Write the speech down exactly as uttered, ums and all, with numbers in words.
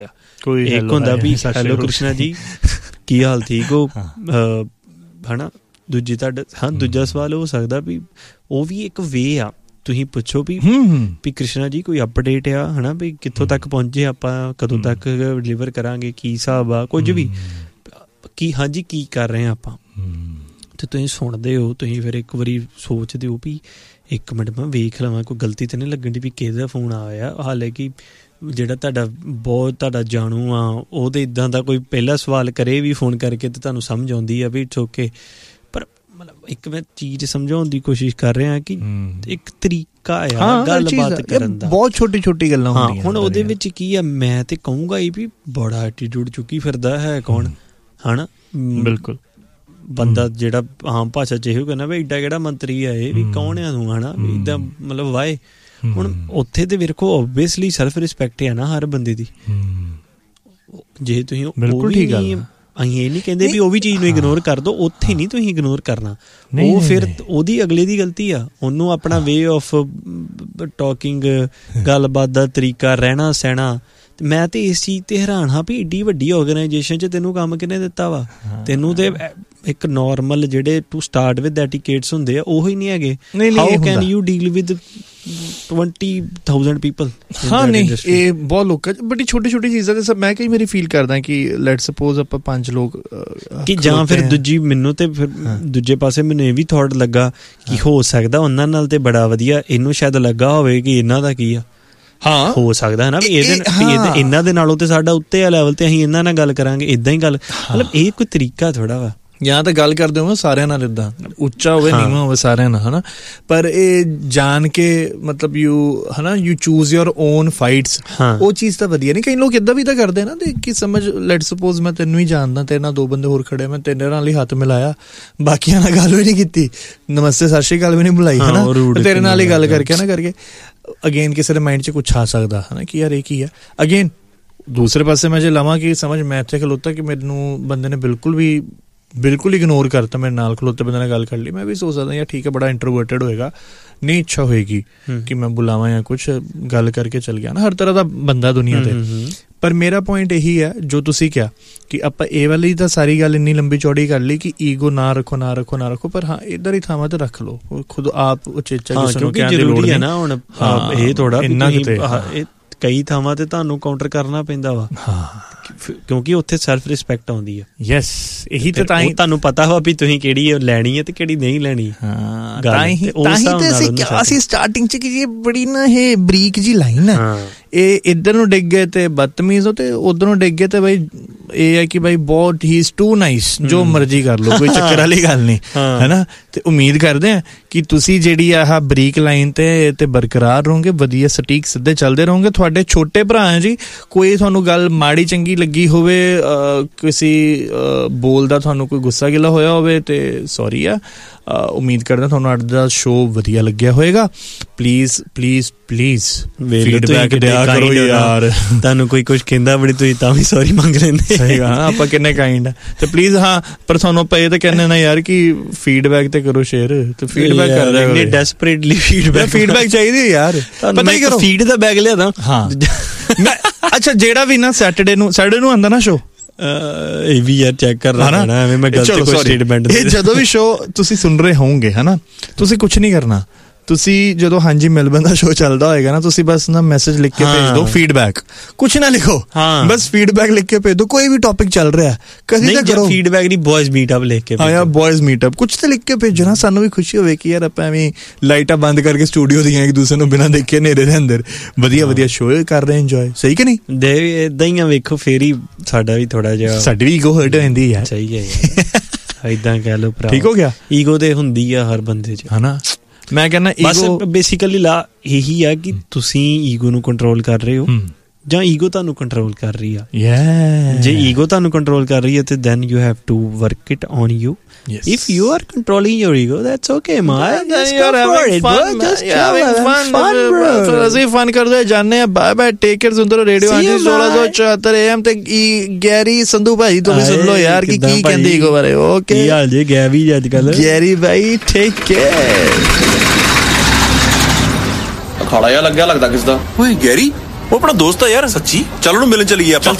ਇੱਕ ਹੁੰਦਾ ਵੀ ਹੈਲੋ ਕ੍ਰਿਸ਼ਨਾ ਜੀ ਕੀ ਹਾਲ, ਠੀਕ ਹੋ, ਹੈ ਨਾ। ਦੂਜੀ ਤੁਹਾਡਾ ਹਾਂ ਦੂਜਾ ਸਵਾਲ ਹੋ ਸਕਦਾ ਵੀ ਉਹ ਵੀ ਇੱਕ ਵੇ ਆ, ਤੁਸੀਂ ਪੁੱਛੋ ਵੀ ਵੀ ਕ੍ਰਿਸ਼ਨਾ ਜੀ ਕੋਈ ਅਪਡੇਟ ਆ, ਹੈ ਨਾ, ਵੀ ਕਿੱਥੋਂ ਤੱਕ ਪਹੁੰਚੇ ਆਪਾਂ, ਕਦੋਂ ਤੱਕ ਡਿਲੀਵਰ ਕਰਾਂਗੇ, ਕੀ ਹਿਸਾਬ ਆ, ਕੁਝ ਵੀ ਕੀ ਹਾਂਜੀ ਕੀ ਕਰ ਰਹੇ ਹਾਂ ਆਪਾਂ। ਅਤੇ ਤੁਸੀਂ ਸੁਣਦੇ ਹੋ, ਤੁਸੀਂ ਫਿਰ ਇੱਕ ਵਾਰੀ ਸੋਚਦੇ ਹੋ ਵੀ ਇੱਕ ਮਿੰਟ ਮੈਂ ਵੇਖ ਲਵਾਂ ਕੋਈ ਗਲਤੀ ਤਾਂ ਨਹੀਂ ਲੱਗਣ ਦੀ ਵੀ ਕਿਹਦਾ ਫੋਨ ਆਇਆ। ਹਾਲੇ ਕਿ ਜਿਹੜਾ ਤੁਹਾਡਾ ਬਹੁਤ ਤੁਹਾਡਾ ਜਾਣੂ ਆ ਉਹ ਤਾਂ ਇੱਦਾਂ ਦਾ ਕੋਈ ਪਹਿਲਾ ਸਵਾਲ ਕਰੇ ਵੀ ਫੋਨ ਕਰਕੇ ਤਾਂ ਤੁਹਾਨੂੰ ਸਮਝ ਆਉਂਦੀ ਆ ਵੀ ਇਟਸ ਓਕੇ। ਪਰ ਮਤਲਬ ਇੱਕ ਮੈਂ ਚੀਜ਼ ਸਮਝਾਉਣ ਦੀ ਕੋਸ਼ਿਸ਼ ਕਰ ਰਿਹਾ ਕਿ ਇੱਕ ਤਰੀਕਾ ਆ ਗੱਲਬਾਤ ਕਰਨ ਦਾ, ਬਹੁਤ ਛੋਟੀ ਛੋਟੀ ਗੱਲਾਂ ਹੁੰਦੀਆਂ। ਹੁਣ ਉਹਦੇ ਵਿੱਚ ਕੀ ਆ, ਮੈਂ ਤਾਂ ਕਹੂੰਗਾ ਹੀ ਵੀ ਬੜਾ ਐਟੀਟਿਊਡ ਚੁੱਕੀ ਫਿਰਦਾ ਹੈ ਕੌਣ, ਹੈ ਨਾ। ਬਿਲਕੁਲ ਬੰਦਾ ਜਿਹੜਾ ਆਮ ਭਾਸ਼ਾ 'ਚ ਇਹੋ ਕਹਿੰਦਾ ਵੀ ਏਡਾ ਕਿਹੜਾ ਮੰਤਰੀ ਆ ਇਹ, ਵੀ ਕੌਣ ਆ ਤੂੰ, ਹੈ ਨਾ, ਵੀ ਇੱਦਾਂ ਮਤਲਬ ਵਾਏ। ਹੁਣ ਉੱਥੇ ਤੇ ਵੇਖੋ ਓਬਵੀਅਸਲੀ ਸੈਲਫ ਰਿਸਪੈਕਟ ਹੈ ਨਾ ਹਰ ਬੰਦੇ ਦੀ। ਜੇ ਤੁਸੀਂ ਬਿਲਕੁਲ ਠੀਕ ਆ, ਅਸੀਂ ਇਹ ਨਹੀਂ ਕਹਿੰਦੇ ਵੀ ਉਹ ਵੀ ਚੀਜ਼ ਨੂੰ ਇਗਨੋਰ ਕਰ ਦਿਓ, ਉੱਥੇ ਨਹੀਂ ਤੁਸੀਂ ਇਗਨੋਰ ਕਰਨਾ, ਉਹ ਫਿਰ ਉਹਦੀ ਅਗਲੇ ਦੀ ਗਲਤੀ ਆ। ਉਹਨੂੰ ਆਪਣਾ ਵੇ ਆਫ ਟਾਕਿੰਗ, ਗੱਲਬਾਤ ਦਾ ਤਰੀਕਾ, ਰਹਿਣਾ ਸਹਿਣਾ। ਮੈਂ ਤੇ ਇਸ ਚੀਜ਼ ਤੇ ਹੈਰਾਨ ਹਾਂ ਵੀ ਏਡੀ ਵੱਡੀ ਆਰਗੇਨਾਈਜੇਸ਼ਨ 'ਚ ਤੈਨੂੰ ਕੰਮ ਕਿਹਨੇ ਦਿੱਤਾ ਵਾ। ਤੈਨੂੰ ਤੇ ਇੱਕ ਨੋਰਮਲ ਜਿਹੜੇ ਟੂ ਸਟਾਰਟ ਵਿਦ ਐਟੀਕੇਟਸ ਹੁੰਦੇ ਆ ਉਹ ਹੀ ਨਹੀਂ ਹੈਗੇ। How can you deal with twenty thousand people. ਹਾਂ ਨਹੀਂ ਇਹ ਬਹੁਤ ਲੋਕਾਂ 'ਚ ਬੜੀ ਛੋਟੀ ਛੋਟੀ ਚੀਜ਼ਾਂ ਤੇ ਮੈਂ ਕਈ ਵਾਰੀ ਫੀਲ ਕਰਦਾ ਕਿ ਲੈਟ ਸਪੋਜ਼ ਆਪਾਂ ਪੰਜ ਲੋਕ ਕਿ ਜਾਂ ਫਿਰ ਦੂਜੀ ਮੈਨੂੰ ਤੇ ਫਿਰ ਦੂਜੇ ਪਾਸੇ ਮੈਨੂੰ ਇਹ ਵੀ ਥੋਟ ਲੱਗਾ ਕਿ ਹੋ ਸਕਦਾ ਉਹਨਾਂ ਨਾਲ ਤੇ ਬੜਾ ਵਧੀਆ ਇਹਨੂੰ ਸ਼ਾਇਦ ਲੱਗਾ ਹੋਵੇ ਕਿ ਇਹਨਾਂ ਦਾ ਕੀ ਆ। ਹਾਂ ਹੋ ਸਕਦਾ ਹੈ ਨਾ ਵੀ ਇਹਦੇ ਇਹਨਾਂ ਦੇ ਨਾਲੋਂ ਤੇ ਸਾਡਾ ਉੱਤੇ ਆ ਲੈਵਲ ਤੇ ਅਸੀਂ ਇਹਨਾਂ ਨਾਲ ਗੱਲ ਕਰਾਂਗੇ, ਇੱਦਾਂ ਹੀ ਗੱਲ। ਮਤਲਬ ਇਹ ਕੋਈ ਤਰੀਕਾ ਥੋੜ੍ਹਾ ਵਾ। ਜਾਂ ਤਾਂ ਗੱਲ ਕਰਦੇ ਹੋ ਸਾਰਿਆਂ ਨਾਲ ਇੱਦਾਂ ਉੱਚਾ ਹੋਵੇ ਨੀਵਾਂ ਹੋਵੇ ਸਾਰਿਆਂ ਨਾਲ, ਹੈ ਨਾ। ਪਰ ਇਹ ਜਾਣ ਕੇ ਮਤਲਬ ਯੂ ਹੈ ਨਾ you choose your own fights, ਉਹ ਚੀਜ਼ ਤਾਂ ਵਧੀਆ ਨਹੀਂ। ਕਈ ਲੋਕ ਇੱਦਾਂ ਵੀ ਤਾਂ ਕਰਦੇ ਨਾ ਦੇਖ ਕਿ ਸਮਝ ਲੈਟ ਸਪੋਜ਼ ਮੈਂ ਤੈਨੂੰ ਹੀ ਜਾਣਦਾ, ਤੇਰੇ ਨਾਲ ਦੋ ਬੰਦੇ ਹੋਰ ਖੜੇ, ਮੈਂ ਤੇਰੇ ਨਾਲ ਹੀ ਹੱਥ ਮਿਲਾਇਆ, ਬਾਕੀਆਂ ਨਾਲ ਗੱਲ ਵੀ ਨਹੀਂ ਕੀਤੀ, ਨਮਸਤੇ ਸਤਿ ਸ਼੍ਰੀ ਅਕਾਲ ਵੀ ਨਹੀਂ ਬੁਲਾਈ, ਹੈ ਨਾ, ਤੇਰੇ ਨਾਲ ਹੀ ਗੱਲ ਕਰਕੇ ਨਾ ਕਰਕੇ ਅਗੇਨ ਕਿਸੇ ਦੇ ਮਾਇੰਡ 'ਚ ਕੁਛ ਆ ਸਕਦਾ ਹੈ ਨਾ ਕਿ ਯਾਰ ਇਹ ਕੀ ਹੈ। ਅਗੇਨ ਦੂਸਰੇ ਪਾਸੇ ਮੈਂ ਜੇ ਲਵਾਂ ਕਿ ਸਮਝ ਮੈਂ ਇੱਥੇ ਖਲੋਤਾ ਕਿ ਮੈਨੂੰ ਬੰਦੇ ਨੇ ਬਿਲਕੁਲ ਵੀ ਬਿਲਕੁਲ ਇਗਨੋਰ ਕਰਤਾ, ਮੇਰੇ ਨਾਲ ਖਲੋਤੇ ਬੰਦੇ ਨਾਲ ਗੱਲ ਕਰ ਲਈ, ਮੈਂ ਵੀ ਸੋਚ ਸਕਦਾ ਯਾਰ ਠੀਕ ਹੈ ਬੜਾ ਇੰਟਰੋਵਰਟਡ ਹੋਏਗਾ, ਨਹੀਂ ਇੱਛਾ ਹੋਏਗੀ ਕਿ ਮੈਂ ਬੁਲਾਵਾਂ ਜਾਂ ਕੁਛ ਗੱਲ ਕਰਕੇ ਚੱਲ ਗਿਆ ਨਾ। ਹਰ ਤਰ੍ਹਾਂ ਦਾ ਬੰਦਾ ਦੁਨੀਆ 'ਤੇ। ਪਰ ਮੇਰਾ ਪੁਆਇੰਟ ਇਹੀ ਹੈ ਜੋ ਤੁਸੀਂ ਕਿਹਾ ਕਿ ਆਪਾਂ ਇਹ ਵਾਲੀ ਤਾਂ ਸਾਰੀ ਗੱਲ ਇੰਨੀ ਲੰਬੀ ਚੌੜੀ ਕਰ ਲਈ ਕਿ ਈਗੋ ਨਾ ਰੱਖੋ ਨਾ ਰੱਖੋ ਨਾ ਰੱਖੋ, ਪਰ ਹਾਂ ਇੱਧਰ ਹੀ ਥਾਵਾਂ ਤੇ ਰੱਖ ਲਓ ਖੁਦ ਆਪ ਉਚੇਚਾ, ਕਿਸੇ ਨੂੰ ਕਹਿਣ ਦੀ ਲੋੜ ਨਹੀਂ ਹੈ ਨਾ। ਹੁਣ ਇਹ ਥੋੜਾ ਇੰਨਾ ਕਿਤੇ ਕਈ ਥਾਵਾਂ ਤੇ ਤੁਹਾਨੂੰ ਕਾਊਂਟਰ ਕਰਨਾ ਪੈਂਦਾ ਵਾ ਕਿਉਂਕਿ ਉੱਥੇ ਸੈਲਫ ਰਿਸਪੈਕਟ ਆਉਂਦੀ ਹੈ। ਯੈਸ ਇਹੀ ਤਾਂ ਤਾਂ ਹੀ ਤੁਹਾਨੂੰ ਪਤਾ ਵਾ ਵੀ ਤੁਸੀਂ ਕਿਹੜੀ ਲੈਣੀ ਹੈ ਤੇ ਕਿਹੜੀ ਨਹੀਂ ਲੈਣੀ। ਹਾਂ ਤਾਂ ਹੀ ਤਾਂ ਹੀ ਤੇ ਅਸੀਂ ਕਿਹਾ ਸੀ ਸਟਾਰਟਿੰਗ 'ਚ ਕਿ ਇਹ ਬੜੀ ਨਾ ਇਹ ਬਰੀਕ ਜਿਹੀ ਲਾਈਨ ਹੈ, ਇਹ ਇੱਧਰ ਨੂੰ ਡਿੱਗ ਗਏ ਤੇ ਬਦਤਮੀਜ਼ ਹੋ, ਤੇ ਉੱਧਰ ਨੂੰ ਡਿੱਗ ਗਏ ਤੇ ਬਈ ਇਹ ਹੈ ਕਿ ਬਈ ਬਹੁਤ ਹੀ ਇਜ਼ ਟੂ ਨਾਈਸ, ਜੋ ਮਰਜ਼ੀ ਕਰ ਲਓ, ਕੋਈ ਚੱਕਰ ਵਾਲੀ ਗੱਲ ਨਹੀਂ, ਹੈ ਨਾ। ਤੇ ਉਮੀਦ ਕਰਦੇ ਹਾਂ ਕਿ ਤੁਸੀਂ ਜਿਹੜੀ ਆਹ ਬਰੀਕ ਲਾਈਨ ਤੇ ਤੇ ਬਰਕਰਾਰ ਰਹੋਗੇ, ਵਧੀਆ ਸਟੀਕ ਸਿੱਧੇ ਚੱਲਦੇ ਰਹੋਗੇ। ਤੁਹਾਡੇ ਛੋਟੇ ਭਰਾ ਹੈ ਜੀ, ਕੋਈ ਤੁਹਾਨੂੰ ਗੱਲ ਮਾੜੀ ਚੰਗੀ ਲੱਗੀ ਹੋਵੇ, ਕਿਸੇ ਬੋਲ ਦਾ ਤੁਹਾਨੂੰ ਕੋਈ ਗੁੱਸਾ ਗਿਲਾ ਹੋਇਆ ਹੋਵੇ ਤੇ ਸੌਰੀ ਆ। ਉਮੀਦ ਕਰਦਾ ਤੁਹਾਨੂੰ ਅੱਜ ਦਾ ਸ਼ੋਅ ਵਧੀਆ ਲੱਗਿਆ ਹੋਏਗਾ। ਪਲੀਜ਼ ਪਲੀਜ਼ ਪਲੀਜ਼ ਫੀਡਬੈਕ ਦਿਆ ਕਰੋ ਯਾਰ। ਤੁਹਾਨੂੰ ਕੋਈ ਕੁਛ ਕਹਿੰਦਾ ਬੜੀ ਤੁਸੀਂ ਤਾਂ ਵੀ ਸੌਰੀ ਮੰਗ ਲੈਂਦੇ। ਸਹੀ ਗੱਲ, ਆਪਾਂ ਕਿੰਨੇ ਕਾਇੰਡ ਆ। ਤੇ ਪਲੀਜ਼ ਹਾਂ ਪਰ ਤੁਹਾਨੂੰ ਆਪਾਂ ਇਹ ਤਾਂ ਕਹਿੰਦੇ ਨਾ ਯਾਰ ਕਿ ਫੀਡਬੈਕ ਤੇ ਕਰੋ ਸ਼ੇਅਰ, ਤੇ ਫੀਡਬੈਕ ਕਰ ਰਹੇ ਹੋ ਡੈਸਪਰੇਟਲੀ। ਫੀਡਬੈਕ ਫੀਡਬੈਕ ਚਾਹੀਦੀ ਯਾਰ, ਪਤਾ ਹੀ ਕਰੋ। ਫੀਡ ਦਾ ਬੈਗ ਲਿਆਦਾ। ਹਾਂ ਮੈਂ ਅੱਛਾ ਜਿਹੜਾ ਵੀ ਨਾ ਸੈਟਰਡੇ ਨੂੰ ਸੈਟਰਡੇ ਨੂੰ ਆਉਂਦਾ ਨਾ ਸ਼ੋਅ, ਇਹ ਵੀ ਯਾਰ ਚੈੱਕ ਕਰਨਾ ਪੈਣਾ ਐਵੇਂ ਮੈਂ ਗਲਤ ਕੋਈ ਸਟੇਟਮੈਂਟ। ਇਹ ਜਦੋਂ ਵੀ ਸ਼ੋਅ ਤੁਸੀਂ ਸੁਣ ਰਹੇ ਹੋਵੋਗੇ ਹੈ ਨਾ, ਤੁਸੀਂ ਕੁਛ ਨਹੀਂ ਕਰਨਾ। ਤੁਸੀਂ ਜਦੋਂ ਹਾਂਜੀ ਮਿਲਬਨ ਦਾ ਸ਼ੋਅ ਚੱਲਦਾ ਹੋਏਗਾ ਨਾ, ਤੁਸੀਂ ਬਸ ਨਾ ਮੈਸੇਜ ਲਿਖ ਕੇ ਭੇਜ ਦਿਓ ਫੀਡਬੈਕ, ਕੁਛ ਨਾ ਲਿਖੋ, ਬਸ ਫੀਡਬੈਕ ਲਿਖ ਕੇ ਭੇਜ ਦਿਓ। ਕੋਈ ਵੀ ਟੌਪਿਕ ਚੱਲ ਰਿਹਾ ਕਦੀ ਤਾਂ ਕਰੋ ਫੀਡਬੈਕ ਦੀ, ਬॉयਜ਼ ਮੀਟਅਪ ਲਿਖ ਕੇ। ਹਾਂ ਯਾਰ ਬॉयਜ਼ ਮੀਟਅਪ ਕੁਛ ਤਾਂ ਲਿਖ ਕੇ ਭੇਜੋ ਨਾ, ਸਾਨੂੰ ਵੀ ਖੁਸ਼ੀ ਹੋਵੇ ਕਿ ਯਾਰ ਆਪਾਂ ਐਵੇਂ ਲਾਈਟਾਂ ਬੰਦ ਕਰਕੇ ਸਟੂਡੀਓ ਦੀਆਂ ਇੱਕ ਦੂਸਰੇ ਨੂੰ ਬਿਨਾਂ ਦੇਖੇ ਹਨੇਰੇ ਦੇ ਅੰਦਰ ਵਧੀਆ ਵਧੀਆ ਸ਼ੋਅ ਕਰ ਰਹੇ ਇੰਜੋਏ। ਸਹੀ ਕਿ ਨਹੀਂ? ਦੇ ਏਦਾਂ ਹੀ ਆ, ਵੇਖੋ ਫੇਰ ਹੀ ਸਾਡਾ ਵੀ ਥੋੜਾ ਜਿਹਾ ਸਾਡੀ ਵੀ ਈਗੋ ਹਰਟ ਹੋ ਜਾਂਦੀ ਯਾਰ। ਸਹੀ ਹੈ ਯਾਰ, ਏਦਾਂ ਕਹਿ ਲਓ ਭਰਾ। ਠੀਕ ਹੋ ਗਿਆ? ਈਗੋ ਤੇ ਹੁੰਦੀ ਆ ਹਰ ਬੰਦੇ 'ਚ, ਹਨਾ। ਮੈਂ ਕਹਿੰਦਾ ਬਸ ਬੇਸਿਕਲੀ ਲਾ ਇਹੀ ਆ ਕਿ ਤੁਸੀਂ ਈਗੋ ਨੂੰ ਕੰਟਰੋਲ ਕਰ ਰਹੇ ਹੋ ਜਾਂ ਈਗੋ ਤੁਹਾਨੂੰ ਕੰਟਰੋਲ ਕਰ ਰਹੀ ਆ। ਜੇ ਈਗੋ ਤੁਹਾਨੂੰ ਕੰਟਰੋਲ ਕਰ ਰਹੀ ਹੈ ਤੇ then you have to work it on you. Yes. If you are controlling your ego, that's okay, man. Just go for it, bro. Just having fun, fun, bro. So ਅਸੀਂ fun ਕਰਦੇ ਜਾਂਦੇ ਆ। Bye bye, take care. ਸੁੰਦਰ radio aunty ਸੋਲਾਂ ਸੌ ਚੁਹੱਤਰ A M ਤੇ Garry Sandhu ਭਾਈ ਤੋਂ ਵੀ ਸੁਣ ਲਓ ਯਾਰ ਕਿ ਕੀ ਕਹਿੰਦੇ ਈਗੋ ਬਾਰੇ। ਓਕੇ ਕੀ ਹਾਲ ਜੀ ਗੈਵੀ ਅੱਜ ਕੱਲ? ਗੈਰੀ ਭਾਈ ਟੇਕ ਕੇਅਰ। ਅਖਾੜਾ ਜਿਹਾ ਲੱਗਿਆ ਲੱਗਦਾ ਕਿਸ ਦਾ? ਓਏ ਗੈਰੀ ਉਹ ਆਪਣਾ ਦੋਸਤ ਆ ਯਾਰ ਸੱਚੀ, ਚੱਲ ਉਹਨੂੰ ਮਿਲਣ ਚਲੀਏ ਆਪਾਂ।